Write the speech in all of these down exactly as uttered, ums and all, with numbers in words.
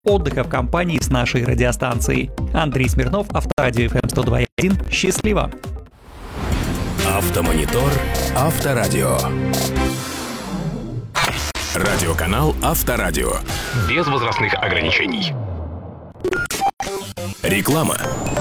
отдыха в компании с нашей радиостанцией. Андрей Смирнов, Авторадио эф эм сто два и один. Счастливо! Автомонитор Авторадио. Радиоканал Авторадио. Без возрастных ограничений. Реклама.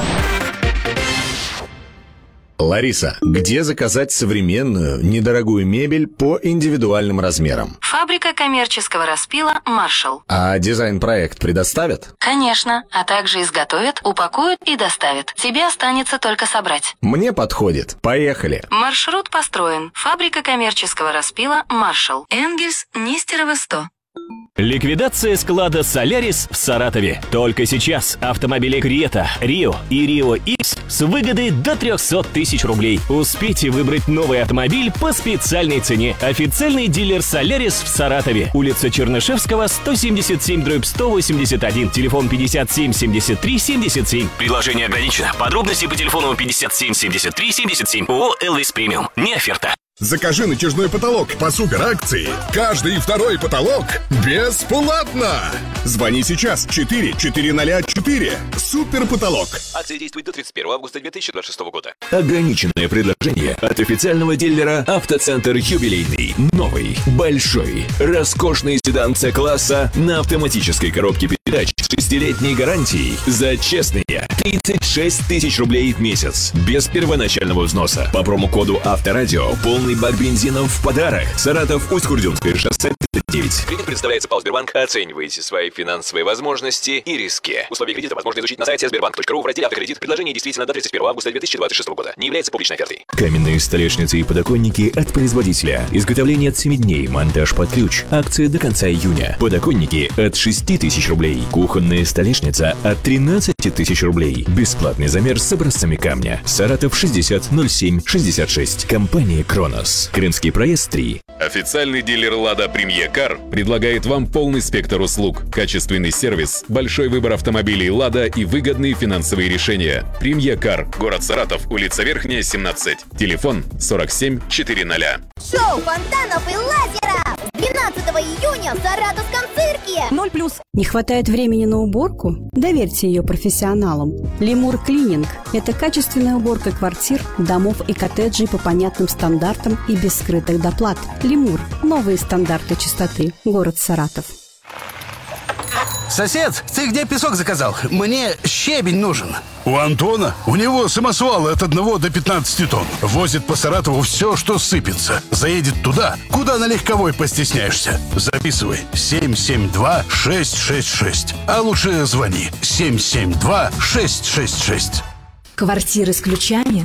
Лариса, где заказать современную, недорогую мебель по индивидуальным размерам? Фабрика коммерческого распила «Маршалл». А дизайн-проект предоставят? Конечно, а также изготовят, упакуют и доставят. Тебе останется только собрать. Мне подходит. Поехали. Маршрут построен. Фабрика коммерческого распила «Маршалл». Энгельс, Нестерова, сто. Ликвидация склада «Солярис» в Саратове. Только сейчас автомобили «Крета», «Рио» и «Рио Икс» с выгодой до триста тысяч рублей. Успейте выбрать новый автомобиль по специальной цене. Официальный дилер «Солярис» в Саратове. Улица Чернышевского, сто семьдесят семь дробь сто восемьдесят один. Телефон пятьдесят семь семьдесят три семьдесят семь. Предложение ограничено. Подробности по телефону пятьдесят семь семьдесят три семьдесят семь. ООО «Элвис Премиум». Не оферта. Закажи натяжной потолок по суперакции. Каждый второй потолок бесплатно. Звони сейчас четыре четыреста четыре. Супер потолок. Акция действует до тридцать первого августа две тысячи двадцать шестого года. Ограниченное предложение от официального дилера «Автоцентр Юбилейный». Новый, большой, роскошный седан С-класса на автоматической коробке передач с шестилетней гарантией за честные тридцать шесть тысяч рублей в месяц. Без первоначального взноса. По промокоду Авторадио полный бак бензина в подарок. Саратов, Усть-Курдюмское шоссе тридцать девять. Кредит представляется ПАО «Сбербанк». Оценивайте свои финансовые возможности и риски. Условия кредита возможно изучить на сайте сбербанк точка ру в разделе «Автокредит». Предложение действительно до тридцать первого августа две тысячи двадцать шестого года. Не является публичной офертой. Каменные столешницы и подоконники от производителя. Изготовление от семи дней. Монтаж под ключ. Акция до конца июня. Подоконники от шести тысяч рублей. Кухонная столешница от тринадцати тысяч рублей. Бесплатный замер с образцами камня. Саратов шестьдесят ноль семь шестьдесят шесть. Компания «Кронос». Крымский проезд три. Официальный дилер «Лада Премье Кар» предлагает вам полный спектр услуг, качественный сервис, большой выбор автомобилей «Лада» и выгодные финансовые решения. Премье Кар, город Саратов, улица Верхняя, семнадцать. Телефон сорок семь четыреста. Шоу фонтанов и лазеров с двенадцатого июня в Саратовском цирке. Ноль плюс. Не хватает времени на уборку? Доверьте ее профессионалам. Лемур Клининг – это качественная уборка квартир, домов и коттеджей по понятным стандартам и без скрытых доплат. Лемур – новые стандарты чистоты. Город Саратов. Сосед, ты где песок заказал? Мне щебень нужен. У Антона? У него самосвал от одного до пятнадцати тонн. Возит по Саратову все, что сыпется. Заедет туда, куда на легковой постесняешься. Записывай. семь семь два шесть шесть шесть. А лучше звони. семь семь два шесть шесть шесть. Квартиры с ключами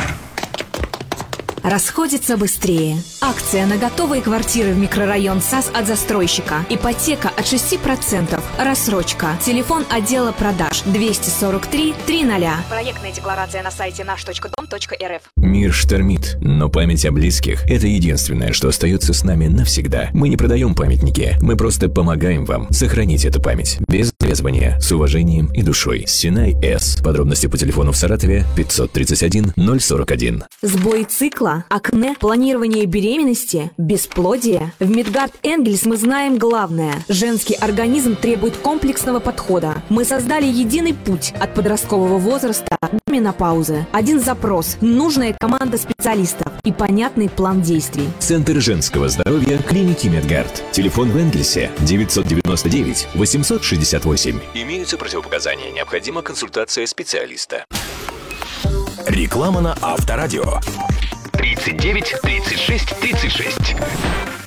расходится быстрее. Акция на готовые квартиры в микрорайон САС от застройщика. Ипотека от шести процентов. Рассрочка. Телефон отдела продаж двести сорок три триста. Проектная декларация на сайте наш точка дом точка эр эф. Мир штормит, но память о близких – это единственное, что остается с нами навсегда. Мы не продаем памятники, мы просто помогаем вам сохранить эту память. Без навязывания, с уважением и душой. Синай С. Подробности по телефону в Саратове пятьсот тридцать один ноль сорок один. Сбой цикла, акне, планирование беременности, бесплодие. В Медгард Энгельс мы знаем главное. Женский организм требует комплексного подхода. Мы создали единый путь от подросткового возраста до менопаузы. Один запрос, нужная команда специалистов и понятный план действий. Центр женского здоровья клиники Медгард. Телефон в Энгельсе девятьсот девяносто девять восемьсот шестьдесят восемь. Имеются противопоказания. Необходима консультация специалиста. Реклама на Авторадио. тридцать девять тридцать шесть тридцать шесть.